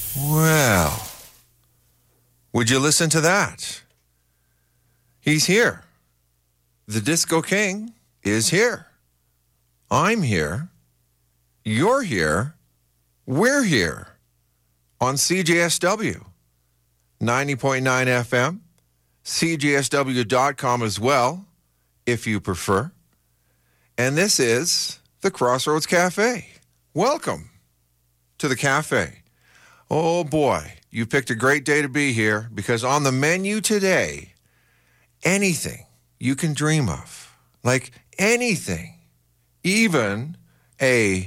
Well, would you listen to that? He's here. The Disco King is here. I'm here. You're here. We're here on CJSW 90.9 FM, CJSW.com as well, if you prefer. And this is the Crossroads Cafe. Welcome to the cafe. Oh boy, you picked a great day to be here because on the menu today, anything you can dream of, like anything, even a